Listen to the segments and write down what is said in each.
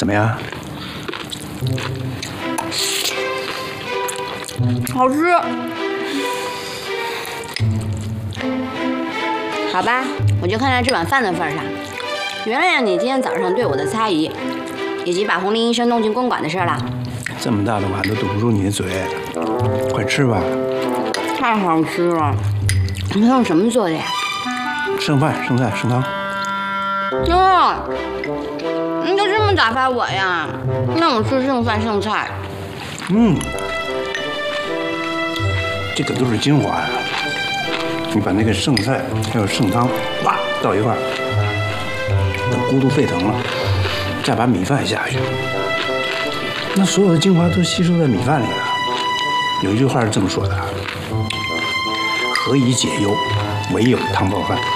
怎么样？ 好吃。好吧，我就看在这碗饭的份上，原谅你今天早上对我的猜疑，以及把红林医生弄进公馆的事了。 这么大的碗都堵不住你的嘴，快吃吧。 太好吃了，你用什么做的呀？ 剩饭、剩菜、剩汤。 哟，你就这么打发我呀？那我吃剩饭剩菜。 这个都是精华呀。你把那个剩菜还有剩汤，哇，倒一块儿，等咕嘟沸腾了，再把米饭下去，那所有的精华都吸收在米饭里了。有一句话是这么说的：何以解忧，唯有汤泡饭。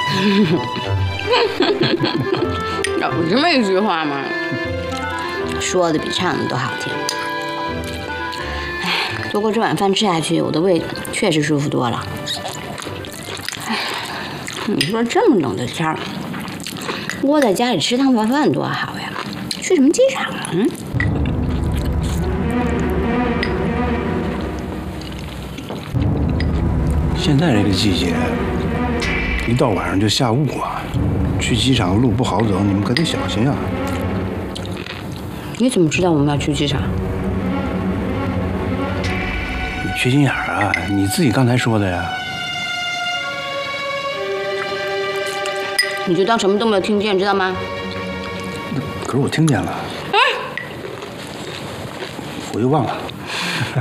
有这么一句话吗？说的比唱的都好听。哎，多过这碗饭吃下去，我的胃确实舒服多了。你说这么冷的天儿，窝在家里吃汤泡饭多好呀！去什么机场啊？ 现在这个季节，一到晚上就下雾啊，去机场路不好走，你们可得小心啊。 你怎么知道我们要去机场？ 你缺心眼儿啊！你自己刚才说的呀。 你就当什么都没有听见，知道吗？ 可是我听见了，我又忘了。